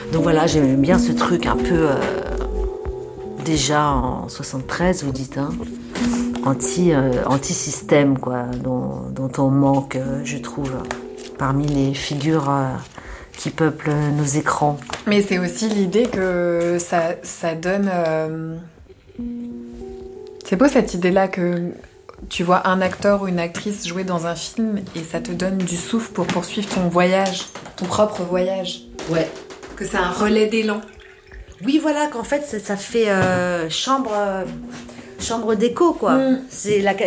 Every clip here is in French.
Donc voilà, j'aime bien ce truc un peu... déjà en 73, vous dites, hein, anti-système, quoi, dont on manque, je trouve, parmi les figures qui peuplent nos écrans. Mais c'est aussi l'idée que ça donne... C'est beau cette idée-là que tu vois un acteur ou une actrice jouer dans un film et ça te donne du souffle pour poursuivre ton voyage, ton propre voyage. Ouais. Que c'est un relais d'élan. Oui, voilà, qu'en fait, ça fait chambre d'écho, quoi. C'est la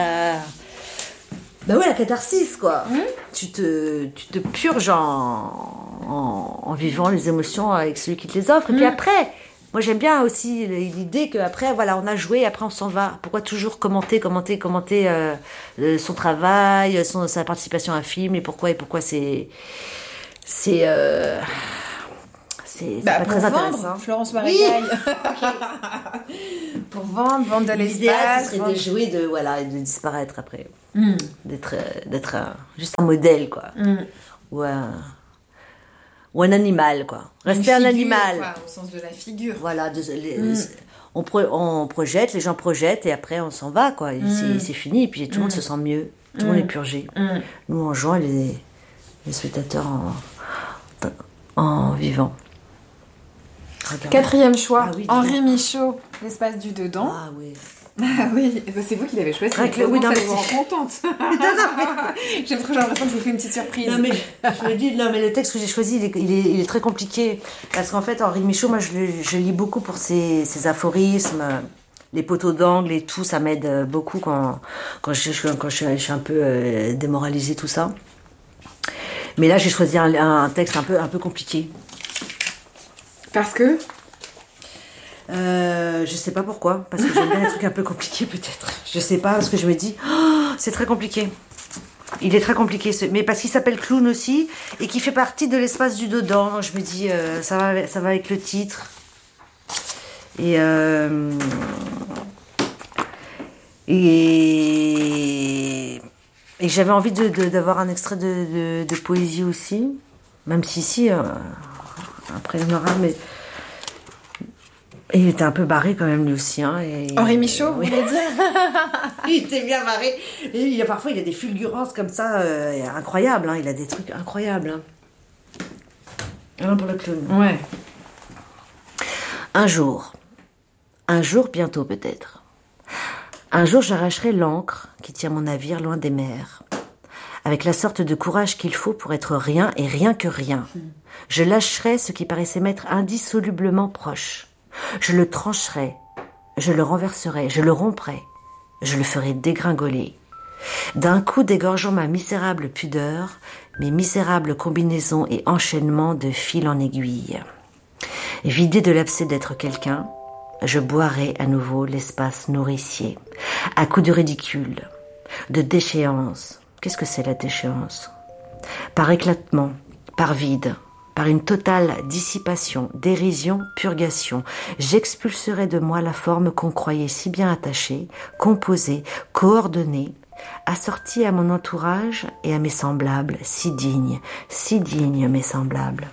catharsis, quoi. Tu te purges en vivant les émotions avec celui qui te les offre. Et puis après, moi j'aime bien aussi l'idée qu'après, voilà, on a joué, après on s'en va. Pourquoi toujours commenter son travail, sa participation à un film, et pourquoi c'est pas très intéressant. Florence Marigaille. Pour vendre de l'espace. L'idéal, ce serait de jouer, et de disparaître après. D'être juste un modèle, quoi. Ou un animal, quoi. Rester un animal. Quoi, au sens de la figure. Voilà, on projette, les gens projettent, et après on s'en va, quoi. Et c'est fini, et puis tout le monde se sent mieux. Tout le monde est purgé. Nous, en jouant, les spectateurs en vivant. Quatrième choix, Henri Michaud, L'espace du dedans. Ah oui. Ah oui, c'est vous qui l'avez choisi. Ça vous rend contente. J'ai l'impression que vous fait une petite surprise. Non mais je me dis, le texte que j'ai choisi, il est très compliqué parce qu'en fait Henri Michaud, moi je lis beaucoup pour ses aphorismes, les poteaux d'angle et tout, ça m'aide beaucoup quand je suis un peu démoralisée, tout ça. Mais là j'ai choisi un texte un peu compliqué. Parce que je sais pas pourquoi, parce que j'aime bien les trucs un peu compliqués peut-être. Je sais pas, parce que je me dis, c'est très compliqué. Il est très compliqué, mais parce qu'il s'appelle Clown aussi, et qu'il fait partie de l'espace du dedans. Je me dis, ça va avec le titre. Et j'avais envie d'avoir un extrait de poésie aussi, même si ici, après il y en aura, mais... Et il était un peu barré quand même lui aussi. Hein, Henri Michaud, vous voulez dire? Il était bien barré. Et parfois il a des fulgurances comme ça, incroyables. Hein, il a des trucs incroyables. Hein. Pour le clown. Ouais. Un jour bientôt peut-être. Un jour j'arracherai l'ancre qui tient mon navire loin des mers. Avec la sorte de courage qu'il faut pour être rien et rien que rien. Je lâcherai ce qui paraissait m'être indissolublement proche. Je le trancherai, je le renverserai, je le romprai, je le ferai dégringoler. D'un coup dégorgeant ma misérable pudeur, mes misérables combinaisons et enchaînements de fil en aiguille. Vidé de l'abcès d'être quelqu'un, je boirai à nouveau l'espace nourricier, à coups de ridicule, de déchéance. Qu'est-ce que c'est la déchéance? Par éclatement, par vide, par une totale dissipation, dérision, purgation, j'expulserai de moi la forme qu'on croyait si bien attachée, composée, coordonnée, assortie à mon entourage et à mes semblables, si dignes mes semblables.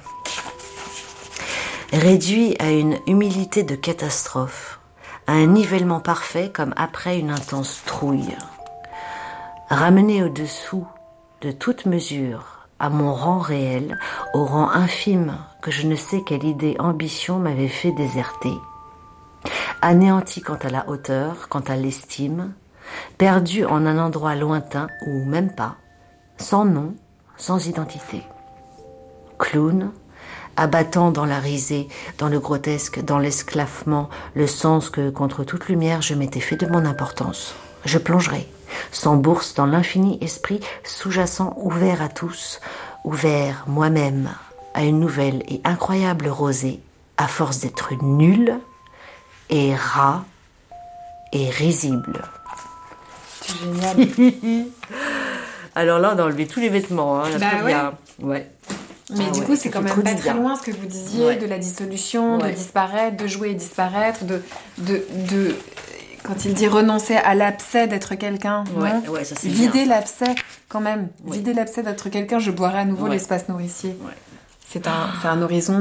Réduit à une humilité de catastrophe, à un nivellement parfait comme après une intense trouille. Ramené au-dessous de toute mesure, à mon rang réel, au rang infime que je ne sais quelle idée ambition m'avait fait déserter. Anéanti quant à la hauteur, quant à l'estime, perdu en un endroit lointain ou même pas, sans nom, sans identité. Clown, abattant dans la risée, dans le grotesque, dans l'esclaffement, le sens que, contre toute lumière, je m'étais fait de mon importance. Je plongerai, sans bourse, dans l'infini esprit sous-jacent, ouvert à tous, ouvert moi-même à une nouvelle et incroyable rosée, à force d'être nul et ras et risible. C'est génial. Alors là, on a enlevé tous les vêtements, hein, bah bien. Ouais. Mais du coup, c'est quand même pas très loin ce que vous disiez de la dissolution, de disparaître, de jouer et disparaître, de quand il dit renoncer à l'abcès d'être quelqu'un, ça, c'est vider bien, l'abcès quand même, vider l'abcès d'être quelqu'un, je boirai à nouveau l'espace nourricier. Ouais. C'est un horizon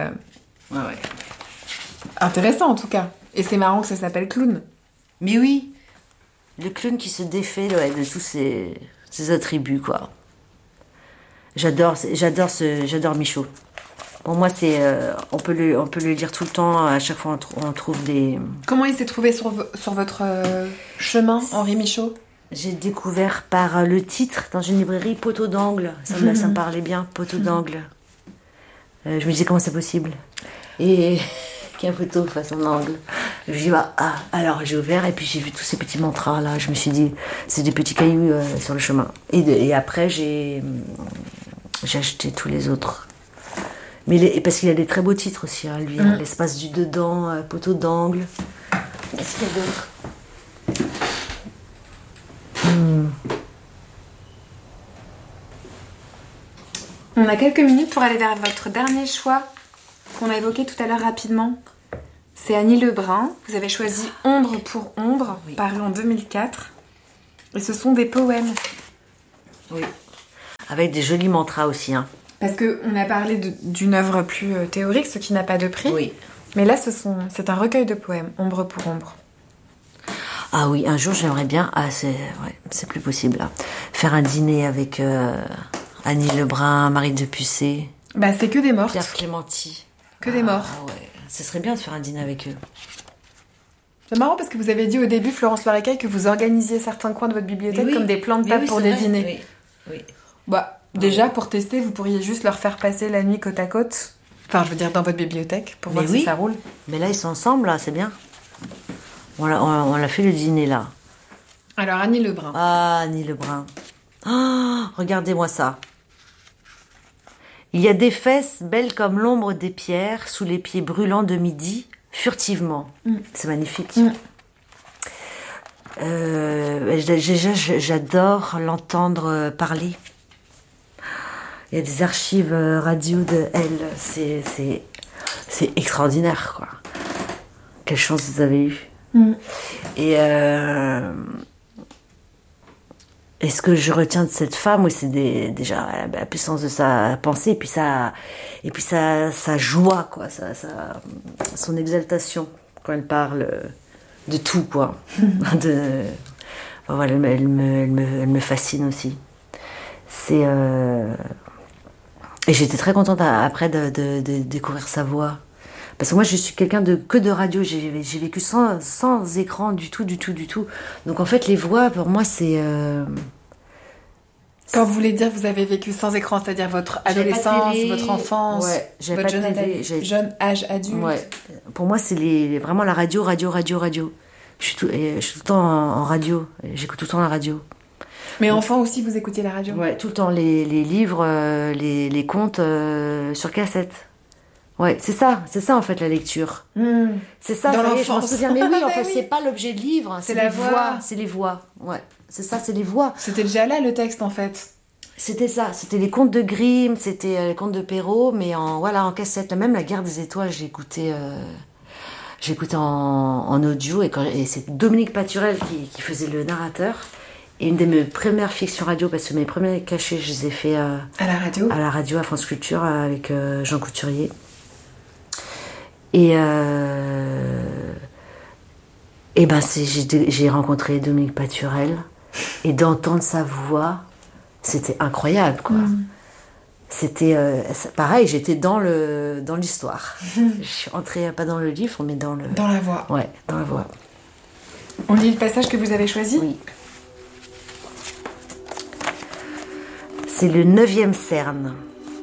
intéressant en tout cas. Et c'est marrant que ça s'appelle Clown. Mais oui, le clown qui se défait de tous ses attributs, quoi. J'adore Michaud. Pour moi, on peut le lire tout le temps. À chaque fois, on trouve des... Comment il s'est trouvé sur votre chemin, Henri Michaud? J'ai découvert par le titre dans une librairie, Poteau d'angle. Ça me parlait bien, Poteau d'angle. Je me disais comment c'est possible. Et qu'il y a un poteau face en angle. Je me dis alors j'ai ouvert et puis j'ai vu tous ces petits mantras là. Je me suis dit c'est des petits cailloux sur le chemin. Et après j'ai acheté tous les autres. Mais parce qu'il a des très beaux titres aussi, hein, lui. L'espace du dedans, Poteau d'angle. Qu'est-ce qu'il y a d'autre? On a quelques minutes pour aller vers votre dernier choix qu'on a évoqué tout à l'heure rapidement. C'est Annie Lebrun. Vous avez choisi Ombre pour ombre, paru en 2004. Et ce sont des poèmes. Oui. Avec des jolis mantras aussi. Hein. Parce qu'on a parlé d'une œuvre plus théorique, ce qui n'a pas de prix. Oui. Mais là, c'est un recueil de poèmes, Ombre pour ombre. Ah oui, un jour j'aimerais bien, c'est plus possible là, faire un dîner avec Annie Lebrun, Marie Depussé. C'est que des mortes. Pierre Clémenti. Que des morts. Ouais, ce serait bien de faire un dîner avec eux. C'est marrant parce que vous avez dit au début, Florence Loirecaille, que vous organisiez certains coins de votre bibliothèque comme des plans de table pour des dîners. Oui. Déjà, pour tester, vous pourriez juste leur faire passer la nuit côte à côte. Enfin, je veux dire, dans votre bibliothèque, pour voir si ça roule. Mais là, ils sont ensemble, là, c'est bien. On a fait le dîner, là. Alors, Annie Lebrun. Ah, Annie Lebrun. Oh, regardez-moi ça. Il y a des fesses belles comme l'ombre des pierres sous les pieds brûlants de midi, furtivement. C'est magnifique. J'adore l'entendre parler. Il y a des archives radio de elle. C'est extraordinaire, quoi. Quelle chance vous avez eue. Et ce que je retiens de cette femme, c'est déjà la puissance de sa pensée, et puis sa joie, quoi, son exaltation quand elle parle de tout, quoi. Voilà, elle me fascine aussi. Et j'étais très contente après de découvrir sa voix. Parce que moi, je suis quelqu'un que de radio. J'ai vécu sans écran du tout. Donc en fait, les voix, pour moi, c'est... Quand vous voulez dire vous avez vécu sans écran, c'est-à-dire votre adolescence, votre enfance, votre jeune âge adulte. Ouais. Pour moi, c'est vraiment la radio. Je suis tout le temps en radio. J'écoute tout le temps la radio. Mais enfant aussi, vous écoutiez la radio? Ouais, tout le temps. Les livres, les contes sur cassette. Ouais, c'est ça en fait la lecture. C'est ça, dans je m'en souviens. Mais oui, en fait, c'est pas l'objet de livre, c'est la voix. C'est les voix. Ouais, c'est ça, c'est les voix. C'était déjà là le texte en fait. C'était ça, c'était les contes de Grimm, c'était les contes de Perrault, mais en cassette. Même La Guerre des Étoiles, j'écoutais en audio et c'est Dominique Paturel qui faisait le narrateur. Et une de mes premières fictions radio, parce que mes premiers cachets, je les ai fait à la radio. À la radio, à France Culture, avec Jean Couturier. Et j'ai rencontré Dominique Paturel, et d'entendre sa voix, c'était incroyable, quoi. C'était pareil, j'étais dans l'histoire. Je suis entrée pas dans le livre, mais dans la voix. Ouais, dans la voix. On lit le passage que vous avez choisi? Oui. C'est le 9e cerne.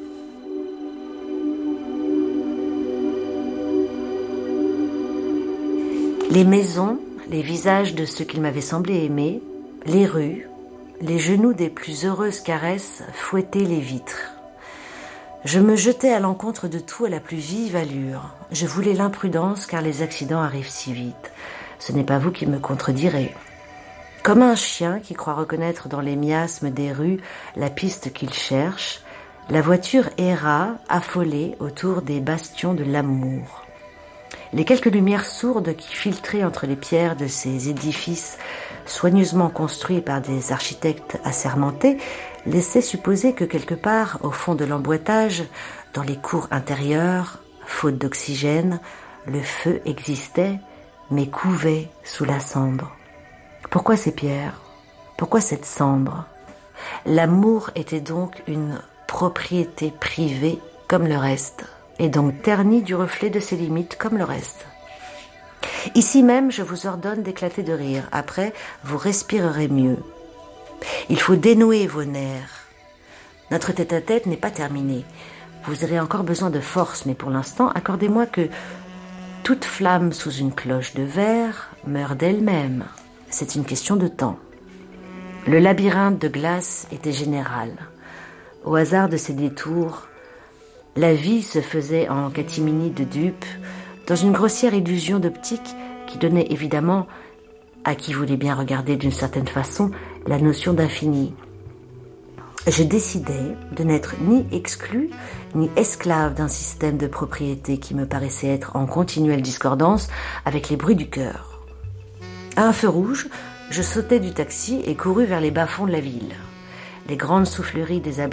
Les maisons, les visages de ceux qu'il m'avait semblé aimer, les rues, les genoux des plus heureuses caresses fouettaient les vitres. Je me jetais à l'encontre de tout à la plus vive allure. Je voulais l'imprudence car les accidents arrivent si vite. Ce n'est pas vous qui me contredirez. Comme un chien qui croit reconnaître dans les miasmes des rues la piste qu'il cherche, la voiture erra, affolée, autour des bastions de l'amour. Les quelques lumières sourdes qui filtraient entre les pierres de ces édifices soigneusement construits par des architectes assermentés laissaient supposer que quelque part, au fond de l'emboîtage, Dans les cours intérieures, faute d'oxygène, le feu existait, mais couvait sous la cendre. Pourquoi ces pierres? Pourquoi cette cendre? L'amour était donc une propriété privée comme le reste, et donc ternie du reflet de ses limites comme le reste. Ici même, je vous ordonne d'éclater de rire. Après, vous respirerez mieux. Il faut dénouer vos nerfs. Notre tête-à-tête n'est pas terminé. Vous aurez encore besoin de force, mais pour l'instant, accordez-moi que toute flamme sous une cloche de verre meurt d'elle-même. C'est une question de temps. Le labyrinthe de glace était général. Au hasard de ces détours, la vie se faisait en catimini de dupes, dans une grossière illusion d'optique qui donnait évidemment, à qui voulait bien regarder d'une certaine façon, la notion d'infini. Je décidai de n'être ni exclu, ni esclave d'un système de propriété qui me paraissait être en continuelle discordance avec les bruits du cœur. À un feu rouge, je sautai du taxi et courus vers les bas-fonds de la ville. Les grandes souffleries des